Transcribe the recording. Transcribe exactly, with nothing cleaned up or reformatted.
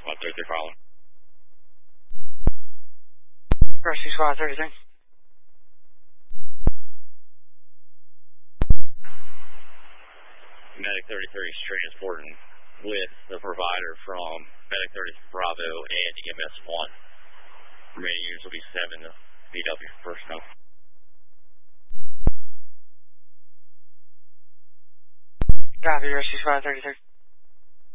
one thirty-three following. Rescue Squad thirty-three. Medic thirty-three is transporting with the provider from Medic thirty Bravo and E M S one. Remaining units will be seven B W personnel. Copy, Rescue Squad thirty-three.